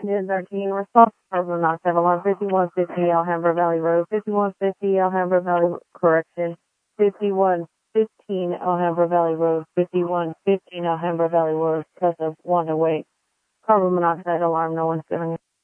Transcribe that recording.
Is our team response? Carbon monoxide alarm 5150 Alhambra Valley Road, 5150 Alhambra Valley correction, 5115 Alhambra Valley Road, 5115 Alhambra Valley Road, press of 1 away. Carbon monoxide alarm, no one's giving it.